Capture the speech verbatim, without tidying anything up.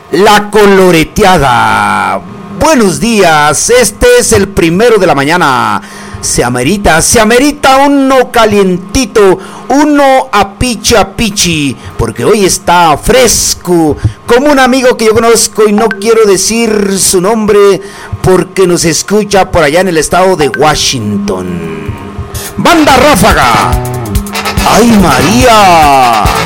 La coloreteada. Buenos días, este es el primero de la mañana. Se amerita, se amerita uno calientito, uno a pichi a pichi, porque hoy está fresco, como un amigo que yo conozco y no quiero decir su nombre porque nos escucha por allá en el estado de Washington. Banda Ráfaga. ¡Ay, María!